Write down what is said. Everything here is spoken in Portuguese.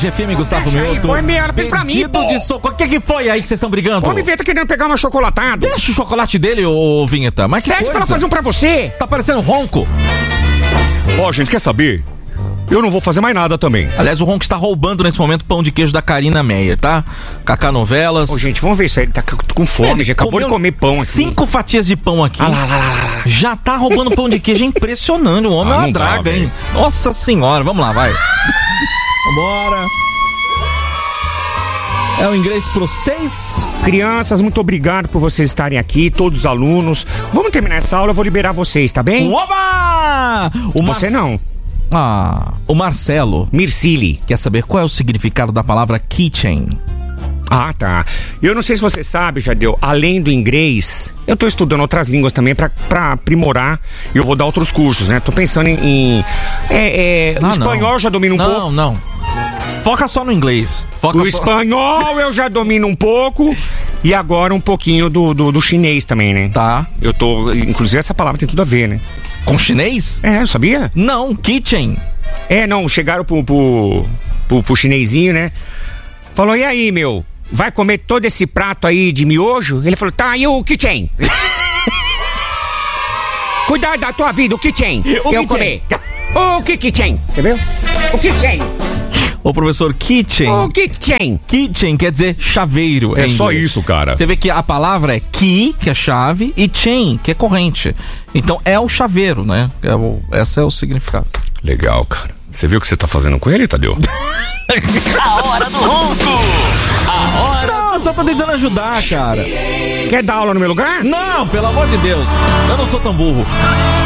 GFM, Gustavo Mioto. Põe meia, ela fez pra mim, pô. De socorro. O que foi aí que vocês estão brigando? Ô, Vinheta, querendo pegar uma chocolatada. Deixa o chocolate dele, ô Vinheta. Mas que Pede coisa. pra ela fazer um pra você. Tá parecendo ronco. Ó, gente, quer saber? Eu não vou fazer mais nada também. Aliás, o Ronco está roubando nesse momento o pão de queijo da Karina Meyer, tá? Cacá Novelas. Ô, gente, vamos ver isso aí. Ele tá com fome, já acabou de comer pão aqui. 5 fatias de pão aqui. Lá. Já tá roubando pão de queijo. É impressionante. O homem é uma draga, hein? Nossa senhora, vamos lá, vai. Vambora. É o inglês pro 6. Crianças, muito obrigado por vocês estarem aqui, todos os alunos. Vamos terminar essa aula, eu vou liberar vocês, tá bem? Oba! Você não. O Marcelo Mircili quer saber qual é o significado da palavra keychain. Ah, tá. Eu não sei se você sabe, Jadeu, além do inglês, eu tô estudando outras línguas também pra aprimorar. E eu vou dar outros cursos, né? Tô pensando em espanhol já domino um pouco. Não. Foca só no inglês. Espanhol eu já domino um pouco. E agora um pouquinho do chinês também, né? Tá. Eu tô... Inclusive essa palavra tem tudo a ver, né? Com chinês? Sabia? Não, kitchen. Não, chegaram pro chinesinho, né? Falou, e aí, meu? Vai comer todo esse prato aí de miojo? Ele falou, tá, e o kitchen? Cuidado da tua vida, o kitchen. Eu comer. O kitchen, entendeu? O kitchen. Ô, professor, kitchen. O kitchen. Kitchen quer dizer chaveiro. É só isso, cara. Você vê que a palavra é key, que é chave, e chain, que é corrente. Então é o chaveiro, né? Esse é o significado. Legal, cara. Você viu o que você tá fazendo com ele, Tadeu? A hora do ronco. Não, eu só tô tentando ajudar, cara. Quer dar aula no meu lugar? Não, pelo amor de Deus. Eu não sou tão burro.